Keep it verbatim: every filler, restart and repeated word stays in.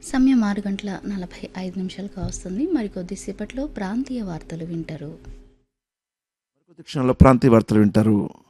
సమయం ఆరు గంటల నలభై ఐదు నిమిషాలుగా వస్తుంది. మరికొద్దిసేపట్లో ప్రాంతీయ వార్తలు వింటారు. మరికొద్ది క్షణంలో ప్రాంతీయ వార్తలు వింటారు.